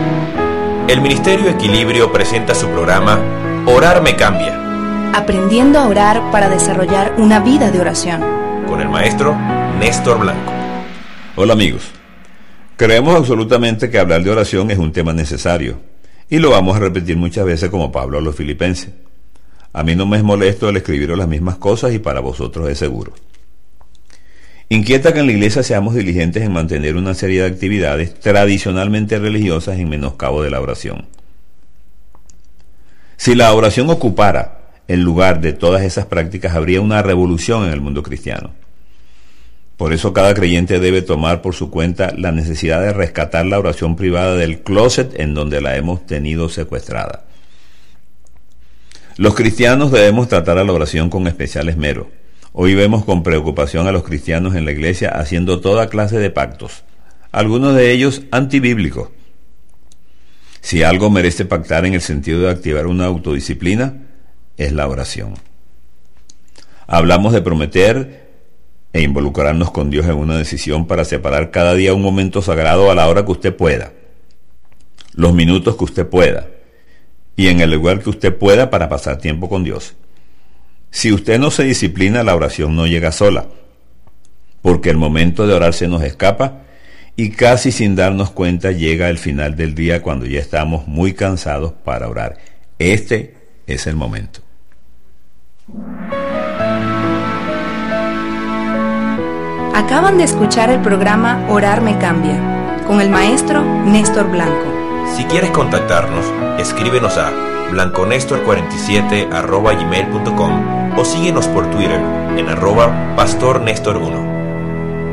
El Ministerio Equilibrio presenta su programa Orar me cambia. Aprendiendo a orar para desarrollar una vida de oración. Con el maestro Néstor Blanco. Hola amigos. Creemos absolutamente que hablar de oración es un tema necesario. Y lo vamos a repetir muchas veces como Pablo a los filipenses. A mí no me es molesto el escribiros las mismas cosas y para vosotros es seguro. Inquieta que en la iglesia seamos diligentes en mantener una serie de actividades tradicionalmente religiosas en menoscabo de la oración. Si la oración ocupara el lugar de todas esas prácticas, habría una revolución en el mundo cristiano. Por eso cada creyente debe tomar por su cuenta la necesidad de rescatar la oración privada del closet en donde la hemos tenido secuestrada. Los cristianos debemos tratar a la oración con especial esmero. Hoy vemos con preocupación a los cristianos en la iglesia haciendo toda clase de pactos, algunos de ellos antibíblicos. Si algo merece pactar en el sentido de activar una autodisciplina, es la oración. Hablamos de prometer e involucrarnos con Dios en una decisión para separar cada día un momento sagrado a la hora que usted pueda, los minutos que usted pueda, y en el lugar que usted pueda para pasar tiempo con Dios. Si usted no se disciplina, la oración no llega sola, porque el momento de orar se nos escapa y casi sin darnos cuenta llega el final del día cuando ya estamos muy cansados para orar. Este es el momento. Acaban de escuchar el programa Orar me cambia, con el maestro Néstor Blanco. Si quieres contactarnos, escríbenos a blanconestor47@gmail.com o síguenos por Twitter en @pastornestor1.